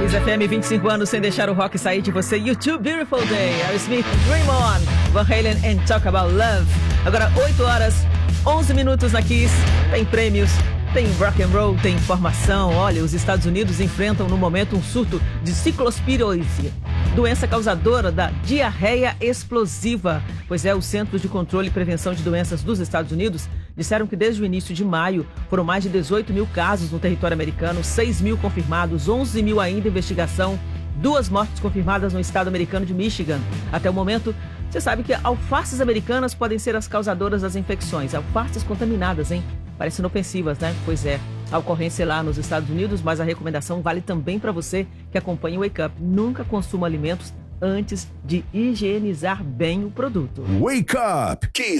Kiss FM, 25 anos sem deixar o rock sair de você. YouTube, Beautiful Day, Aerosmith, Dream On, Van Halen and Talk About Love. Agora 8 horas, 11 minutos na Kiss. Tem prêmios, tem rock and roll, tem informação. Olha, os Estados Unidos enfrentam no momento um surto de ciclospirose, doença causadora da diarreia explosiva. Pois é, o Centro de Controle e Prevenção de Doenças dos Estados Unidos disseram que desde o início de maio foram mais de 18 mil casos no território americano, 6 mil confirmados, 11 mil ainda em investigação, 2 mortes confirmadas no estado americano de Michigan. Até o momento, você sabe que alfaces americanas podem ser as causadoras das infecções. Alfaces contaminadas, hein? Parecem inofensivas, né? Pois é. A ocorrência é lá nos Estados Unidos, mas a recomendação vale também para você que acompanha o Wake Up. Nunca consuma alimentos antes de higienizar bem o produto. Wake Up! Kiss